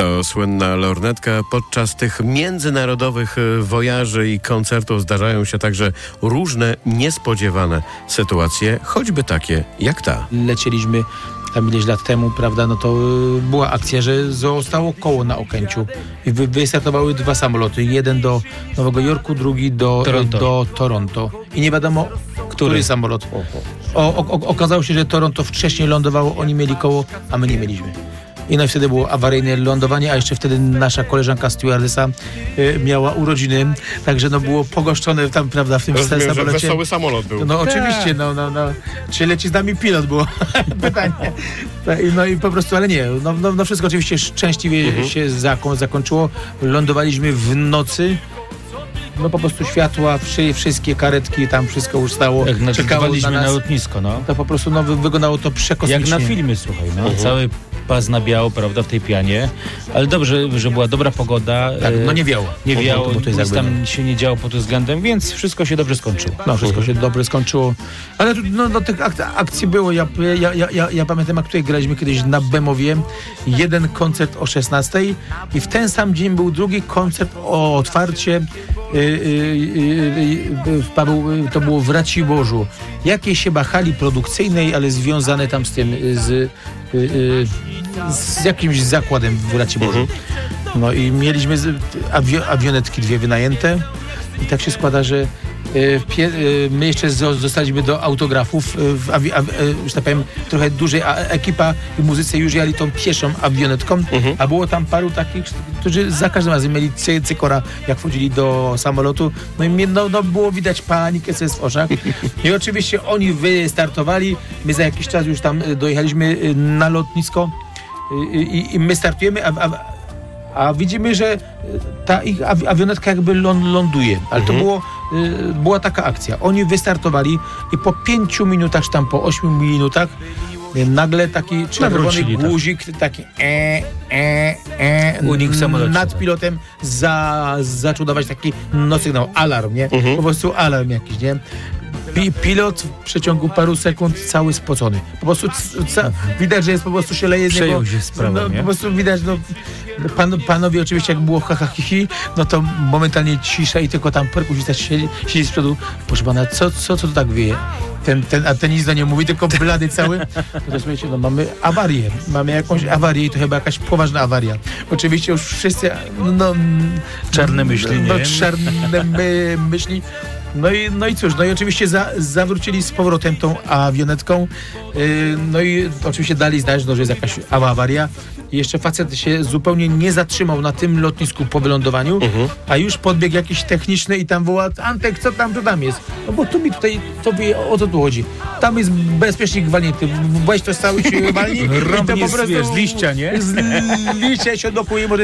To słynna lornetka. Podczas tych międzynarodowych wojaży i koncertów zdarzają się także różne niespodziewane sytuacje, choćby takie jak ta. Lecieliśmy tam ileś lat temu, prawda, no to była akcja, że zostało koło na Okęciu i wystartowały dwa samoloty. Jeden do Nowego Jorku, drugi do Toronto. I nie wiadomo, który samolot. Okazało się, że Toronto wcześniej lądowało, oni mieli koło, a my nie mieliśmy. I no i wtedy było awaryjne lądowanie, a jeszcze wtedy nasza koleżanka stewardessa miała urodziny, także no było pogoszczone tam, prawda, w tym samolocie. Wesoły samolot był. No oczywiście, no. Czy leci z nami pilot było pytanie. No i po prostu, ale nie, no wszystko oczywiście szczęśliwie się zakończyło. Lądowaliśmy w nocy. No po prostu światła, wszystkie karetki, tam wszystko już stało. Jak czekało na nas. Na lotnisko, no. To po prostu wyglądało to przekosmicznie. Jak na filmie, słuchaj, no. Cały pas na biało, prawda, w tej pianie. Ale dobrze, że była dobra pogoda. Tak, no nie wiało. Nie wiało, bo to nic tam się nie działo pod tym względem, więc wszystko się dobrze skończyło. No, wszystko się dobrze skończyło. Ale no tych akcji było. Ja pamiętam, jak tutaj graliśmy kiedyś na Bemowie. Jeden koncert o 16:00 i w ten sam dzień był drugi koncert o otwarcie. To było w Raciborzu. Jakiejś chyba hali produkcyjnej, ale związane tam z tym, z jakimś zakładem w Raciborzu. No i mieliśmy awionetki dwie wynajęte i tak się składa, że my jeszcze zostaliśmy do autografów, że tak powiem, trochę dużej ekipa i muzycy już jechali tą pieszą awionetką, a było tam paru takich, którzy za każdym razem mieli cykora, jak wchodzili do samolotu. No i było widać panikę w oczach. I oczywiście oni wystartowali, my za jakiś czas już tam dojechaliśmy na lotnisko i my startujemy, a widzimy, że ta ich awionetka jakby ląduje. Ale to była taka akcja. Oni wystartowali i po 5 minutach, czy tam po 8 minutach nagle taki czerwony guzik, taki nad pilotem zaczął dawać taki sygnał, alarm, nie? Po prostu alarm jakiś, nie? Pilot w przeciągu paru sekund cały spocony. Po prostu widać, że jest po prostu się leje z niego. Przejął się sprawą, po prostu widać, panowie oczywiście jak było hi, no to momentalnie cisza i tylko tam perkusista siedzi z przodu. Proszę pana, co to tak wieje? Ten nic do nie mówi, tylko blady cały. No to słuchajcie, mamy awarię. Mamy jakąś awarię i to chyba jakaś poważna awaria. Oczywiście już wszyscy, czarne myśli, nie? Czarne myśli. No i cóż, no i oczywiście zawrócili z powrotem tą awionetką. No i oczywiście dali znać, że jest jakaś awaria. I jeszcze facet się zupełnie nie zatrzymał na tym lotnisku po wylądowaniu, a już podbiegł jakiś techniczny i tam woła: Antek, co tam jest? No bo tu mi tutaj, o co tu chodzi? Tam jest bezpiecznik walnięty. Weź to cały się walni. Rąbnie z liścia, nie? Z liścia się dokuje, może